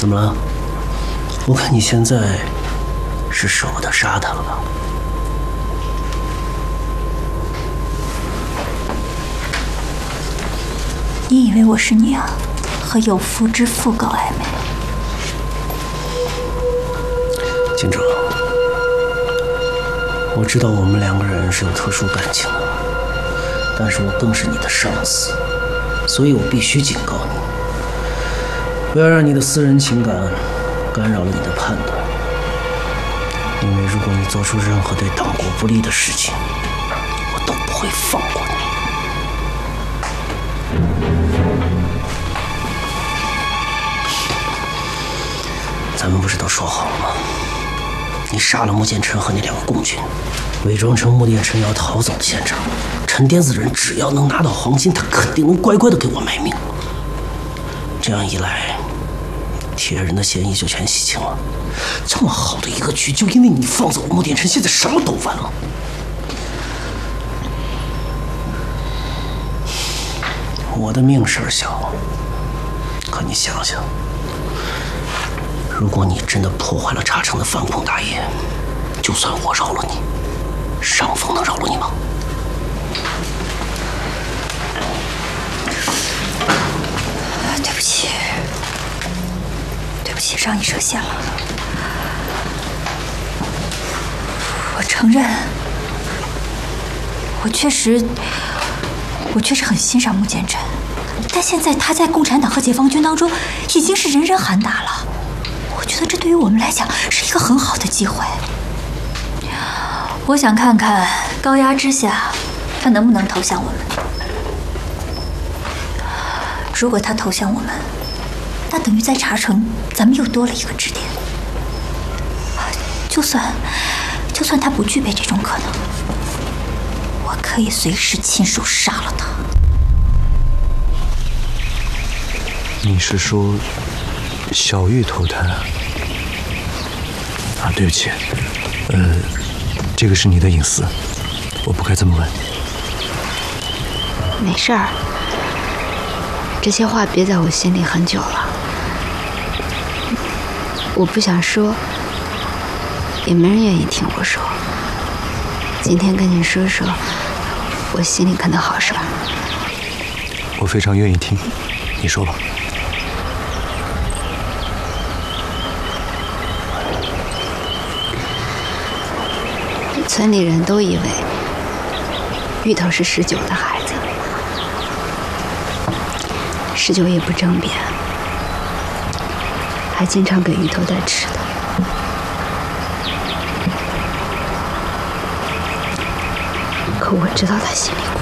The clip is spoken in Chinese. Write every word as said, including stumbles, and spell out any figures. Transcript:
怎么了？我看你现在是舍不得杀他了吧？ 你以为我是你啊？和有妇之妇搞暧昧？ 金哲，我知道我们两个人是有特殊感情的，但是我更是你的上司，所以我必须警告你，不要让你的私人情感干扰了你的判断。因为如果你做出任何对党国不利的事情，我都不会放过你。咱们不是都说好了吗？你杀了穆剑尘和那两个共军，伪装成穆剑尘要逃走的现场，陈癫子人只要能拿到黄金，他肯定能乖乖的给我卖命。这样一来，铁人的嫌疑就全洗清了。这么好的一个局，就因为你放走了穆剑尘，现在什么都完了。我的命事儿小，可你想想，如果你真的破坏了茶城的反恐大业，就算我饶了你，上峰能饶了你吗？ 对不起，对不起，让你设限了。我承认，我确实，我确实很欣赏穆剑尘，但现在他在共产党和解放军当中已经是人人喊打了。我觉得这对于我们来讲是一个很好的机会。我想看看高压之下，他能不能投降我们。如果他投降我们，那等于在茶城咱们又多了一个支点。就算就算他不具备这种可能，我可以随时亲手杀了他。 你是说小玉投胎啊？啊，对不起，呃，这个是你的隐私，我不该这么问。 没事儿，这些话憋在我心里很久了，我不想说，也没人愿意听我说。今天跟你说说，我心里可能好受。 我非常愿意听，你说吧。 村里人都以为芋头是十九的孩子，十九也不争辩，还经常给芋头带吃的。可我知道他心里